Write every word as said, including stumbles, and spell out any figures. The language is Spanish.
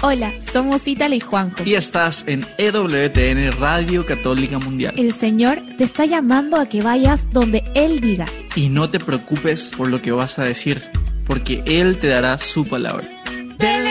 Hola, somos Ítala y Juanjo. Y estás en E W T N Radio Católica Mundial. El Señor te está llamando a que vayas donde Él diga. Y no te preocupes por lo que vas a decir, porque Él te dará su palabra. Dele